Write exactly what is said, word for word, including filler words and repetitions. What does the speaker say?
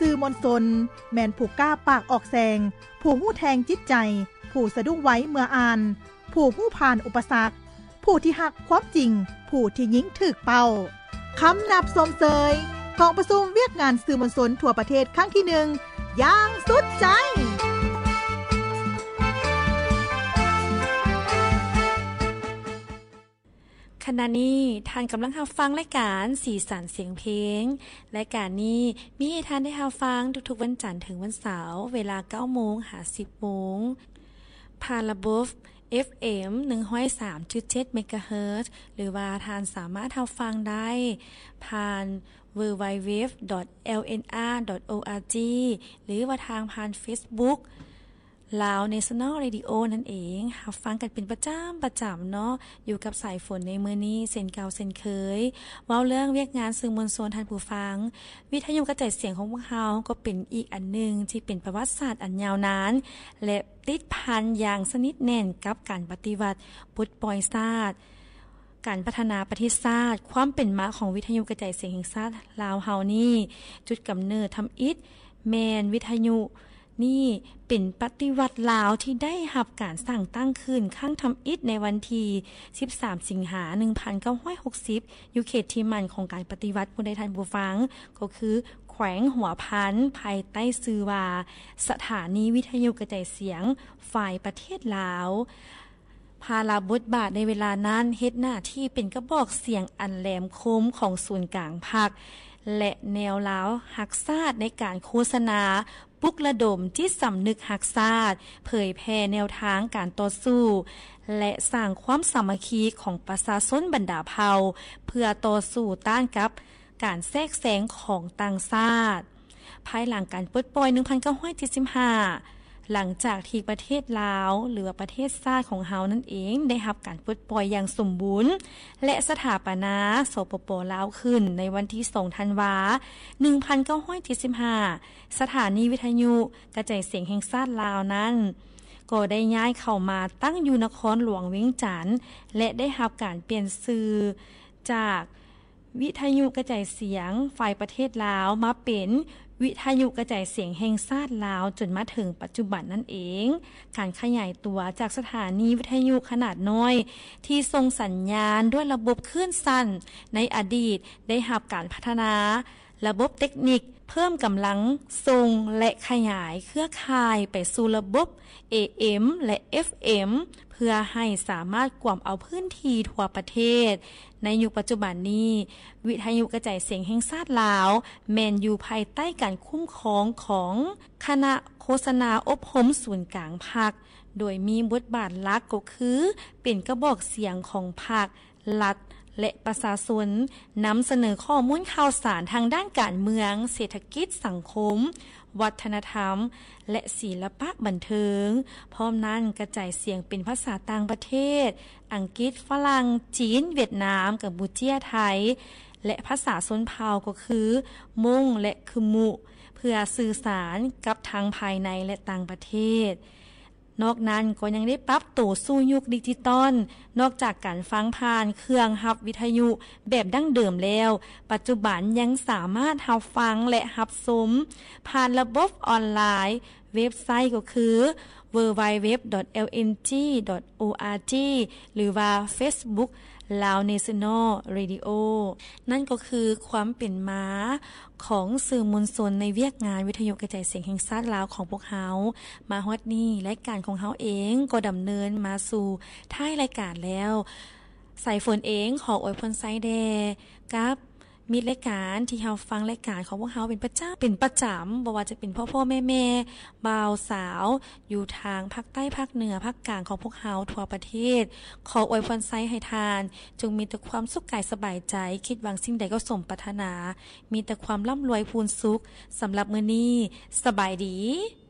สื่อมวลชนแม่นผู้กล้าปากออกแสงผู้หู้แทงจิตใจผู้สะดุ้งไว้เมื่ออ่านผู้หู้ผ่านอุปสรรคผู้ที่หักความจริงผู้ที่ยิงถึกเป้าคำนับสมเสยกองประชุมเวียกงานสื่อมวลชนทั่วประเทศครั้งที่หนึ่งอย่างสุดใจขณะนี้ท่านกำลังรับฟังรายการสีสันเสียงเพลงรายการนี้มีให้ท่านได้รับฟังทุกๆวันจันทร์ถึงวันเสาร์เวลา เก้าโมง ถึง สิบโมงผ่านระบบ เอฟ เอ็ม หนึ่งร้อยสามจุดเจ็ด เมกะเฮิรตซ์หรือว่าท่านสามารถรับฟังได้ผ่าน ดับเบิลยู ดับเบิลยู ดับเบิลยู ดอท แอล เอ็น อาร์ ดอท โอ อาร์ จี หรือว่าทางผ่าน Facebookลาว National Radio นั่นเองรับฟังกันเป็นประจำประจำเนาะอยู่กับสายฝนในมื้อนี้เส้นเก่าเส้นเคยเว้าเรื่องเวียกงานสื่อมวลชนท่านผู้ฟังวิทยุกระจายเสียงของพวกเฮาก็เป็นอีกอันนึงที่เป็นประวัติศาสตร์อันยาวนานและติดพันอย่างสนิทแน่นกับการปฏิวัติปลดปล่อยชาติการพัฒนาประเทศชาติความเป็นมาของวิทยุกระจายเสียงแห่งชาติลาวเฮานี่จุดกำเนิดทำอิฐแมนวิทยุนี่เป็นปฏิวัติลาวที่ได้รับการสร้างตั้งขึ้นครั้งทำอิฐในวันที่สิบสามสิงหาคมหนึ่งพันเก้าร้อยหกสิบอยู่เขตที่มั่นของการปฏิวัติผู้ใดท่านผู้ฟังก็คือแขวงหัวพันภายใต้ชื่อว่าสถานีวิทยุกระจายเสียงฝ่ายประเทศลาวภาราบทบาทในเวลานั้นเฮ็ดหน้าที่เป็นกระบอกเสียงอันแหลมคมของศูนย์กลางภาคและแนวลาวฮักชาติในการโฆษณาปลุกระดมจิตสำนึกฮักชาติเผยแพร่แนวทางการต่อสู้และสร้างความสามัคคีของประชาชนบรรดาเผ่าเพื่อต่อสู้ต้านกับการแทรกแซงของต่างชาติภายหลังการปลดปล่อยหนึ่งพันเก้าร้อยเจ็ดสิบห้าหลังจากที่ประเทศลาวหรือประเทศชาติของเฮานั่นเองได้รับการปลดปล่อยอย่างสมบูรณ์และสถาปนาสปป.ลาวขึ้นในวันที่สองธันวาคมหนึ่งพันเก้าร้อยเจ็ดสิบห้าสถานีวิทยุกระจายเสียงแห่งชาติลาวนั้นก็ได้ย้ายเข้ามาตั้งอยู่นครหลวงเวียงจันทน์และได้รับการเปลี่ยนชื่อจากวิทยุกระจายเสียงฝ่ายประเทศลาวมาเป็นวิทยุกระจายเสียงแห่งชาติลาวจนมาถึงปัจจุบันนั่นเองการขยายตัวจากสถานีวิทยุขนาดน้อยที่ส่งสัญญาณด้วยระบบคลื่นสั้นในอดีตได้รับการพัฒนาระบบเทคนิคเพิ่มกำลังส่งและขยายเครือข่ายไปสู่ระบบ เอ เอ็ม และ เอฟ เอ็ม เพื่อให้สามารถกวมเอาพื้นที่ทั่วประเทศในยุคปัจจุบันนี้วิทยุกระจายเสียงแห่งชาติลาวแม่นอยู่ภายใต้การคุ้มครองของคณะโฆษณาอบรมศูนย์กลางภาคโดยมีบทบาทหลักก็คือเป็นกระบอกเสียงของภาครัฐและประชาชนนำเสนอข้อมูลข่าวสารทางด้านการเมืองเศรษฐกิจสังคมวัฒนธรรมและศิลปะบันเทิงพร้อมนั้นกระจายเสียงเป็นภาษาต่างประเทศอังกฤษฝรั่งจีนเวียดนามกัมพูชาไทยและภาษาชนเผ่าก็คือมงและคือมุเพื่อสื่อสารกับทางภายในและต่างประเทศนอกนั้นก็ยังได้ปรับตัวสู่ยุคดิจิตอลนอกจากการฟังผ่านเครื่องรับวิทยุแบบดั้งเดิมแล้วปัจจุบันยังสามารถรับฟังและรับชมผ่านระบบออนไลน์เว็บไซต์ก็คือ ดับเบิลยู ดับเบิลยู ดับเบิลยู ดอท แอล เอ็น จี ดอท โอ อาร์ จี หรือว่า Facebookลาว National Radio นั่นก็คือความเป็นมาของสื่อมวลชนในเวียกงานวิทยุกระจายเสียงแห่งชาติลาวของพวกเฮามาฮอดนี้รายการของเฮาเองก็ดำเนินมาสู่ท้ายรายการแล้วสายฝนเองขออวยพรไซแดกับมีรายการที่เฮาฟังรายการของพวกเฮาเป็นประจำเป็นประจำบ่ว่าจะเป็นพ่อๆแม่ๆบ่าวสาวอยู่ทางภาคใต้ภาคเหนือภาคกลางของพวกเฮาทั่วประเทศขออวยพรไซให้ทานจงมีแต่ความสุขกายสบายใจคิดหวังสิ่งใดก็สมปรารถนามีแต่ความร่ำรวยพูนสุขสำหรับมื้อนี้สบายดี